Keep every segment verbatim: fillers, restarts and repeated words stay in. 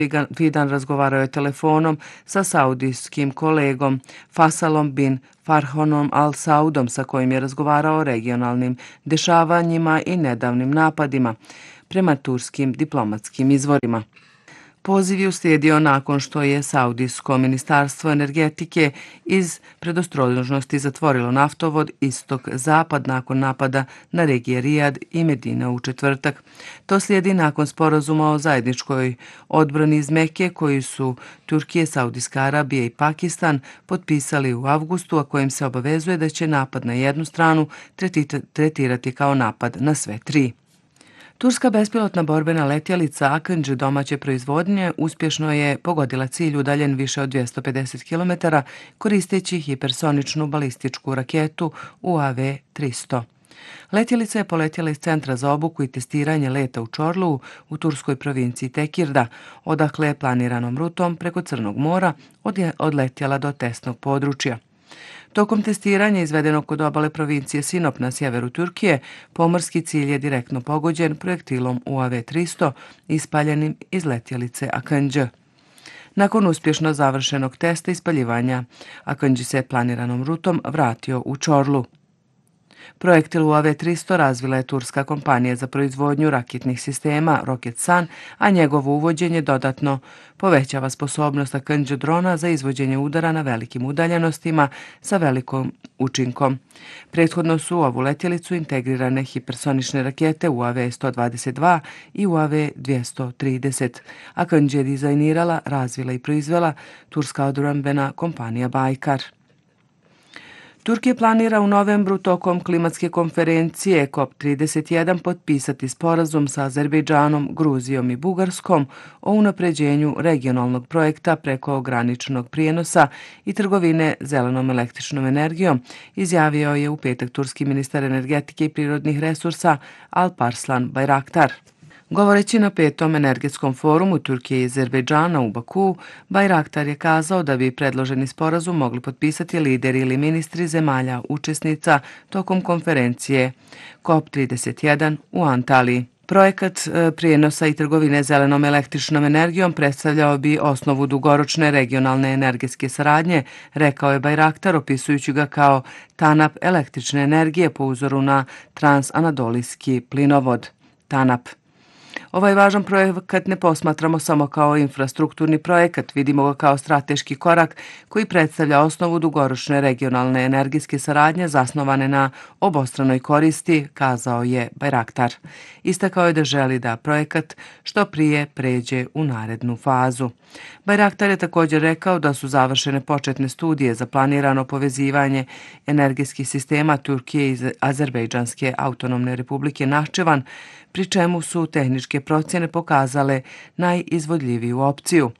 Fidan razgovarao je telefonom sa saudijskim kolegom Fasalom bin Farhanom Al Saudom, sa kojim je razgovarao o regionalnim dešavanjima i nedavnim napadima, prema turskim diplomatskim izvorima. Poziv je uslijedio nakon što je Saudijsko ministarstvo energetike iz predostrožnosti zatvorilo naftovod istok-zapad nakon napada na regije Rijad i Medina u četvrtak. To slijedi nakon sporazuma o zajedničkoj odbrani iz Mekke koji su Turkije, Saudijska Arabija i Pakistan potpisali u avgustu, a kojim se obavezuje da će napad na jednu stranu tretirati kao napad na sve tri. Turska bespilotna borbena letjelica Akıncı domaće proizvodnje uspješno je pogodila cilj udaljen više od dvjesto pedeset kilometara koristeći hipersoničnu balističku raketu U A V tristo. Letjelica je poletjela iz centra za obuku i testiranje leta u Čorlu u turskoj provinciji Tekirda, odakle je planiranom rutom preko Crnog mora odletjela do testnog područja. Tokom testiranja izvedenog kod obale provincije Sinop na sjeveru Turkije, pomorski cilj je direktno pogođen projektilom U A V tristo ispaljenim iz letjelice Akıncı. Nakon uspješno završenog testa ispaljivanja, Akıncı se planiranom rutom vratio u Čorlu. Projektil U A V tristo razvila je turska kompanija za proizvodnju raketnih sistema Roketsan, a njegovo uvođenje dodatno povećava sposobnost Akıncı drona za izvođenje udara na velikim udaljenostima sa velikom učinkom. Prethodno su u ovu letjelicu integrirane hipersonične rakete U A V sto dvadeset dva i U A V dvjesto trideset. Akıncı je dizajnirala, razvila i proizvela turska odbrambena kompanija Baykar. Turkija planira u novembru tokom klimatske konferencije COP trideset jedan potpisati sporazum sa Azerbejdžanom, Gruzijom i Bugarskom o unapređenju regionalnog projekta preko graničnog prijenosa i trgovine zelenom električnom energijom, izjavio je u petak turski ministar energetike i prirodnih resursa Alparslan Bayraktar. Govoreći na petom energetskom forumu Turkije i Azerbejdžana u Bakuu, Bayraktar je kazao da bi predloženi sporazum mogli potpisati lideri ili ministri zemalja učesnica tokom konferencije COP trideset jedan u Antaliji. Projekat prijenosa i trgovine zelenom električnom energijom predstavljao bi osnovu dugoročne regionalne energetske saradnje, rekao je Bayraktar, opisujući ga kao TANAP električne energije po uzoru na transanadolijski plinovod TANAP. Ovaj važan projekat ne posmatramo samo kao infrastrukturni projekat, vidimo ga kao strateški korak koji predstavlja osnovu dugoročne regionalne energijske saradnje zasnovane na obostranoj koristi, kazao je Bayraktar. Istakao je da želi da projekat što prije pređe u narednu fazu. Bayraktar je također rekao da su završene početne studije za planirano povezivanje energetskih sistema Turkije i Azerbejdžanske autonomne republike Nahčevan, pri čemu su tehničke procjene pokazale najizvodljiviju opciju.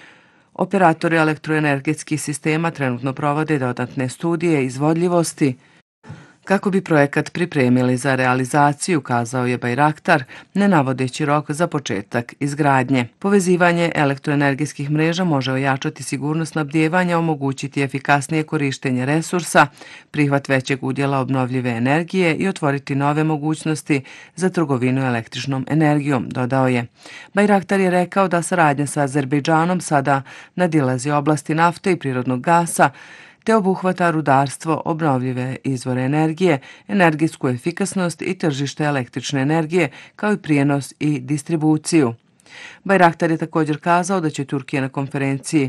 Operatori elektroenergetskih sistema trenutno provode dodatne studije izvodljivosti kako bi projekat pripremili za realizaciju, kazao je Bayraktar, ne navodeći rok za početak izgradnje. Povezivanje elektroenergetskih mreža može ojačati sigurnost snabdijevanja, omogućiti efikasnije korištenje resursa, prihvat većeg udjela obnovljive energije i otvoriti nove mogućnosti za trgovinu električnom energijom, dodao je. Bayraktar je rekao da saradnja sa Azerbejdžanom sada nadilazi oblasti nafte i prirodnog gasa, te obuhvata rudarstvo, obnovljive izvore energije, energetsku efikasnost i tržište električne energije, kao i prijenos i distribuciju. Bayraktar je također kazao da će Turkija na konferenciji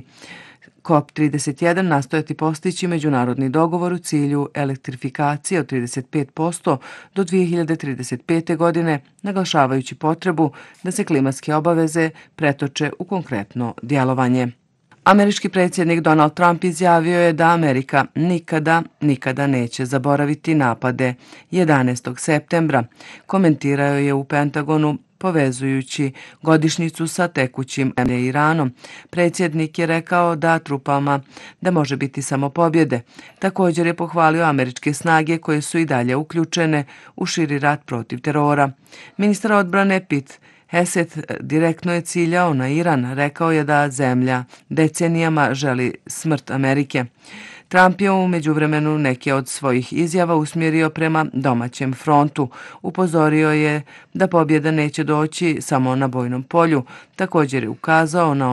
COP trideset jedan nastojati postići međunarodni dogovor u cilju elektrifikacije od trideset pet posto do dvije hiljade trideset pete. godine, naglašavajući potrebu da se klimatske obaveze pretoče u konkretno djelovanje. Američki predsjednik Donald Trump izjavio je da Amerika nikada, nikada neće zaboraviti napade jedanaestog septembra. Komentirao je u Pentagonu povezujući godišnjicu sa tekućim Iranom. Predsjednik je rekao da trupama da može biti samo pobjede. Također je pohvalio američke snage koje su i dalje uključene u širi rat protiv terora. Ministar odbrane Pete Hegseth direktno je ciljao na Iran, rekao je da zemlja decenijama želi smrt Amerike. Trump je u međuvremenu neke od svojih izjava usmjerio prema domaćem frontu. Upozorio je da pobjeda neće doći samo na bojnom polju. Također je ukazao na